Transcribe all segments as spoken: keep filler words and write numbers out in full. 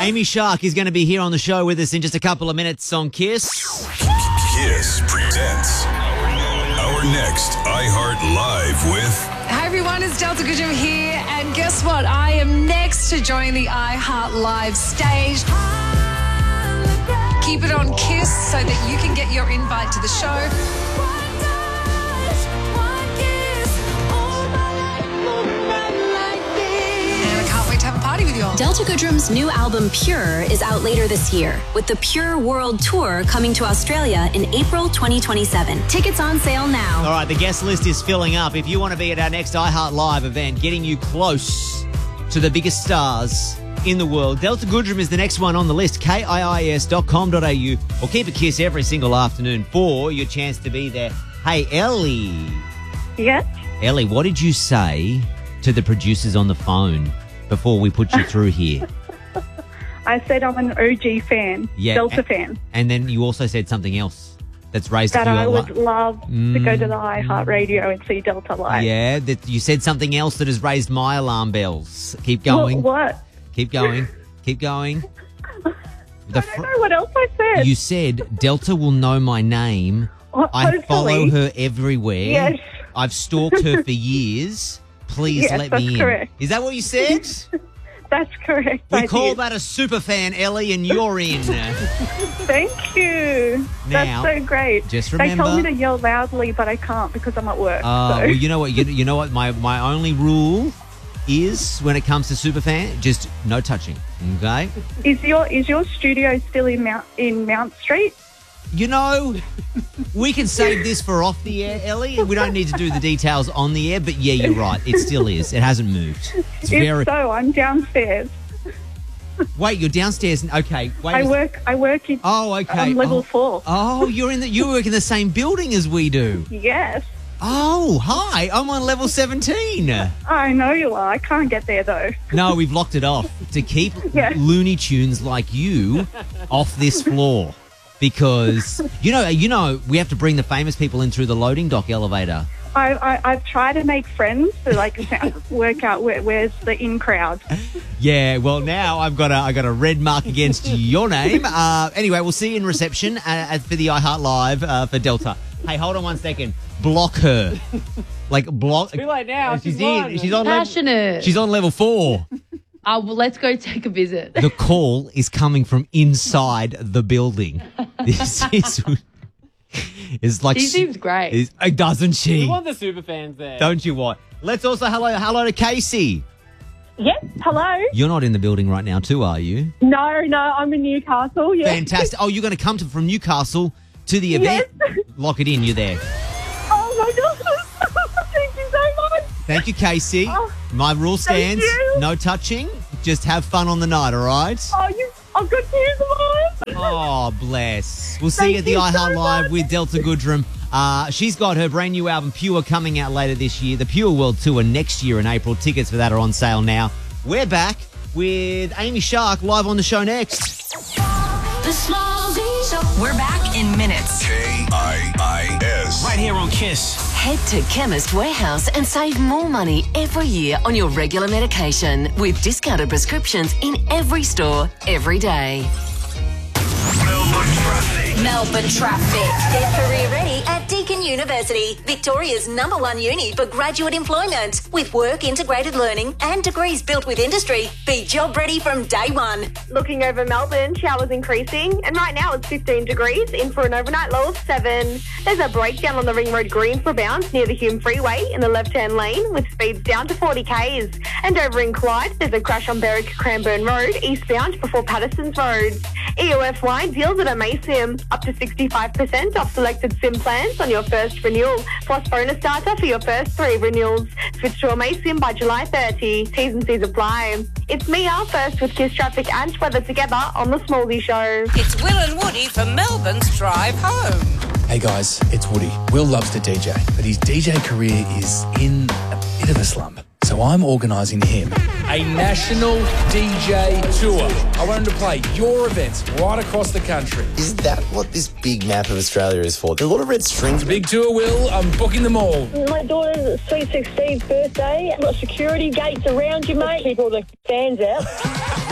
Amy Shark is going to be here on the show with us in just a couple of minutes on Kiss. Kiss presents our next iHeart Live with... Hi everyone, it's Delta Goodrum here, and guess what? I am next to join the iHeart Live stage. Keep it on Kiss so that you can get your invite to the show. To have a party with you all. Delta Goodrum's new album Pure is out later this year, with the Pure World Tour coming to Australia in April twenty twenty-seven. Tickets on sale now. All right, the guest list is filling up. If you want to be at our next iHeart Live event, getting you close to the biggest stars in the world, Delta Goodrum is the next one on the list, K I I S dot com dot A U, or keep a kiss every single afternoon for your chance to be there. Hey, Ellie. Yes? Ellie, what did you say to the producers on the phone before we put you through here? I said I'm an O G fan, Yeah, Delta and, fan. And then you also said something else that's raised That a few I alarm- would love to go to the iHeartRadio and see Delta Live. Yeah, that you said something else that has raised my alarm bells. Keep going. What? what? Keep going. Keep going. The I don't know what else I said. You said Delta will know my name. Well, I hopefully. follow her everywhere. Yes. I've stalked her for years. Please Yes, let that's me in. correct. Is that what you said? That's correct. We I call did. that a super fan, Ellie, and you're in. Thank you. Now, That's so great. just They remember- told me to yell loudly, but I can't because I'm at work. Uh, so. well, you know what? You, you know what? My my only rule is when it comes to superfan, just no touching. Okay. Is your is your studio still in Mount in Mount Street? You know, we can save this for off the air, Ellie. We don't need to do the details on the air, but yeah, you're right. It still is. It hasn't moved. It's If very. so, I'm downstairs. Wait, you're downstairs. Okay, wait. I a- work. I work in. Oh, okay. I'm level oh. four. Oh, you're in the. You work in the same building as we do. Yes, Oh, hi. I'm on level seventeen. I know you are. I can't get there though. No, we've locked it off to keep Yeah. Looney Tunes like you off this floor. Because, you know, you know, we have to bring the famous people in through the loading dock elevator. I, I I've tried to make friends to like work out where, where's the in crowd. Yeah, well, now I've got a I got a red mark against your name. Uh, anyway, we'll see you in reception uh, for the iHeart Live uh, for Delta. Hey, hold on one second. Block her. Like, block. Too late now. She's She's in. won. She's on level, Passionate. she's on level four. Oh, well, let's go take a visit. The call is coming from inside the building. This is is like She seems great. is- uh, doesn't she? We want the super fans there. Don't you what? Let's also hello hello to Casey. Yes, hello. You're not in the building right now, too, are you? No, no, I'm in Newcastle. Yeah. Fantastic. Oh, you're going to come to, from Newcastle to the event. Yes. Lock it in. You're there. Oh my gosh! Thank you so much. Thank you, Casey. Oh, My rule thank stands. you. No touching. Just have fun on the night. All right. Oh, you. I've got tears in my eyes. Oh, bless. We'll see you at the Thank you iHeart so Live much. with Delta Goodrum. Uh, she's got her brand new album, Pure, coming out later this year. The Pure World Tour next year in April. Tickets for that are on sale now. We're back with Amy Shark live on the show next. The Small Z Show. We're back in minutes. K I I S. Right here on Kiss. Head to Chemist Warehouse and save more money every year on your regular medication with discounted prescriptions in every store, every day. Melbourne traffic. Melbourne traffic. Get career ready at Deakin University, Victoria's number one uni for graduate employment. With work integrated learning and degrees built with industry, be job ready from day one. Looking over Melbourne, showers increasing, and right now it's fifteen degrees, in for an overnight low of seven. There's a breakdown on the Ring Road Greensboro bound near the Hume Freeway in the left-hand lane with speeds down to forty kays. And over in Clyde, there's a crash on Berwick Cranbourne Road, eastbound before Patterson's Road. E O F Line deals at Amasim, up to sixty-five percent off selected SIM plans on your first renewal, plus bonus data for your first three renewals. Switch to Amasim by July thirtieth. T's and C's apply. It's Mia, first with Kiss Traffic and weather together on The Smallsy Show. It's Will and Woody for Melbourne's Drive Home. Hey guys, it's Woody. Will loves to D J, but his D J career is in a bit of a slump. So I'm organising him a national D J tour. I want him to play your events right across the country. Is that what this big map of Australia is for? There's a lot of red strings. It's a big tour, Will. I'm booking them all. My daughter's sweet sixteenth birthday. I've got security gates around you, mate. Keep all the fans out.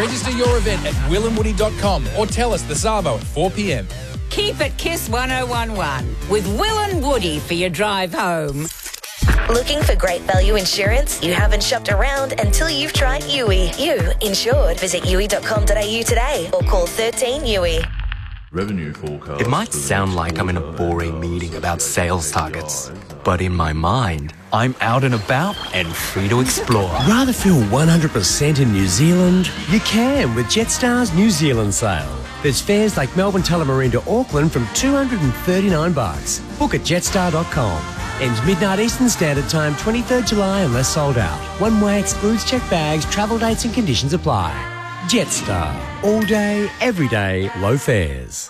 Register your event at will and woody dot com or tell us the Savo at four p.m. Keep it Kiss one oh one one with Will and Woody for your drive home. Looking for great value insurance? You haven't shopped around until you've tried U I. You insured. Visit U I dot com dot a u today or call thirteen U I. Revenue forecast. It might sound like I'm in a boring meeting about sales targets, but in my mind, I'm out and about and free to explore. Rather feel one hundred percent in New Zealand? You can with Jetstar's New Zealand sale. There's fares like Melbourne Tullamarine to Auckland from two hundred thirty-nine bucks. Book at jetstar dot com. Ends midnight Eastern Standard Time, twenty-third July unless sold out. One way excludes checked bags, travel dates and conditions apply. Jetstar. All day, every day, low fares.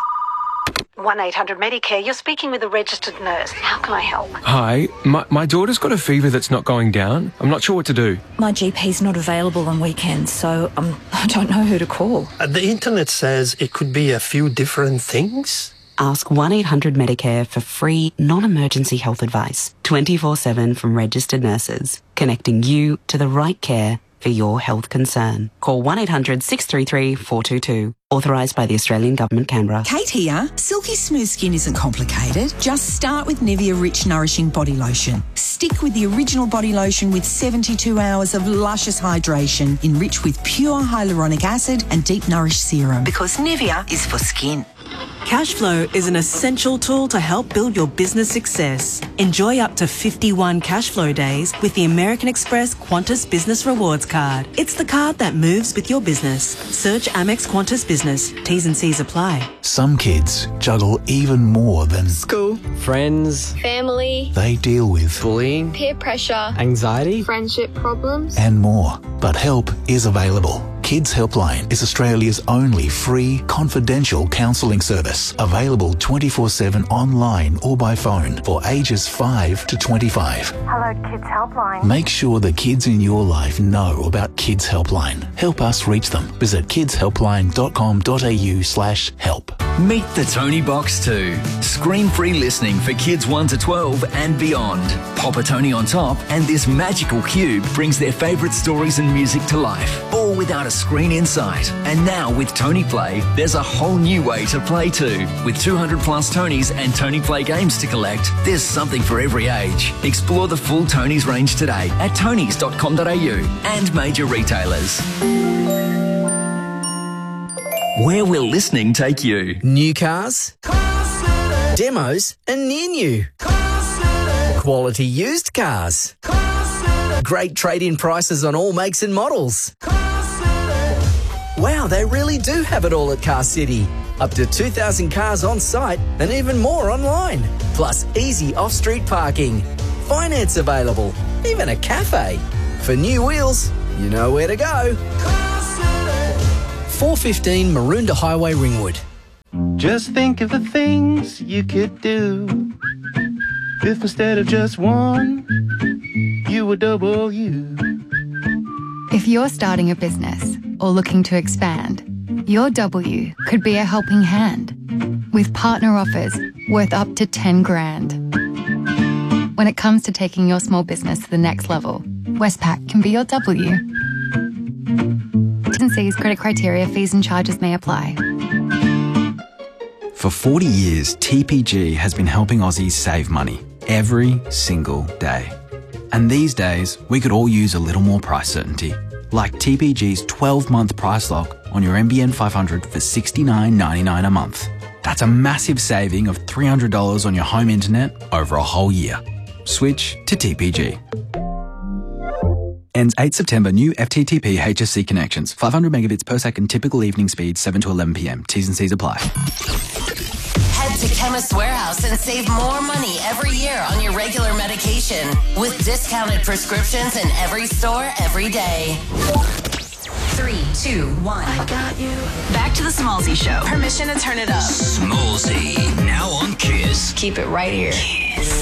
one eight hundred Medicare, you're speaking with a registered nurse. How can I help? Hi, my, my daughter's got a fever that's not going down. I'm not sure what to do. My G P's not available on weekends, so um, I don't know who to call. Uh, the internet says it could be a few different things. Ask one eight hundred Medicare for free, non-emergency health advice. twenty-four seven from registered nurses, connecting you to the right care for your health concern. Call one eight hundred six three three four two two. Authorised by the Australian Government, Canberra. Kate here. Silky smooth skin isn't complicated. Just start with Nivea Rich Nourishing Body Lotion. Stick with the original body lotion with seventy-two hours of luscious hydration, enriched with pure hyaluronic acid and deep nourish serum. Because Nivea is for skin. Cashflow is an essential tool to help build your business success. Enjoy up to fifty-one Cashflow days with the American Express Qantas Business Rewards Card. It's the card that moves with your business. Search Amex Qantas Business. T's and C's apply. Some kids juggle even more than school, friends, family. They deal with bullying, peer pressure, anxiety, friendship problems, and more. But help is available. Kids Helpline is Australia's only free, confidential counselling service. Available twenty-four seven online or by phone for ages five to twenty-five. Hello, Kids Helpline. Make sure the kids in your life know about Kids Helpline. Help us reach them. Visit kids helpline dot com dot a u slash help. Meet the Tony Box two. Screen-free listening for kids one to twelve and beyond. Pop a Tony on top and this magical cube brings their favourite stories and music to life, all without a screen in sight. And now with Tony Play, there's a whole new way to play too. With two hundred plus Tonys and Tony Play games to collect, there's something for every age. Explore the full Tonys range today at tonys dot com dot a u and major retailers. Where will listening take you? New cars, demos and near new, quality used cars, great trade-in prices on all makes and models. Wow, they really do have it all at Car City. Up to two thousand cars on site and even more online. Plus easy off-street parking, finance available, even a cafe. For new wheels, you know where to go. four fifteen Maroondah Highway, Ringwood. Just think of the things you could do if instead of just one, you were double you. If you're starting a business or looking to expand, your W could be a helping hand with partner offers worth up to ten grand. When it comes to taking your small business to the next level, Westpac can be your W. T's and C's, credit criteria, fees and charges may apply. For forty years, T P G has been helping Aussies save money every single day. And these days, we could all use a little more price certainty, like T P G's twelve-month price lock on your N B N five hundred for sixty-nine ninety-nine a month. That's a massive saving of three hundred dollars on your home internet over a whole year. Switch to T P G. Ends eighth September. New F T T P H S C connections. five hundred megabits per second. Typical evening speed seven to eleven p m. T's and C's apply. Head to Chemist Warehouse and save more money every year on your regular medication with discounted prescriptions in every store every day. Three, two, one. I got you. Back to the Smallsy Show. Permission to turn it up. Smallsy, now on Kiss. Keep it right here. Kiss.